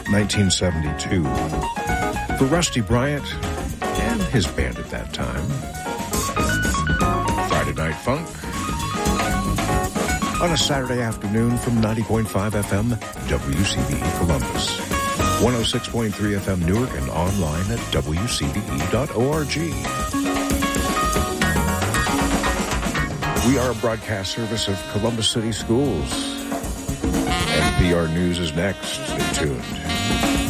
1972. For Rusty Bryant and his band at that time. Friday Night Funk on a Saturday afternoon from 90.5 FM WCBE Columbus, 106.3 FM Newark, and online at WCBE.org. We are a broadcast service of Columbus City Schools. NPR News is next. Stay tuned.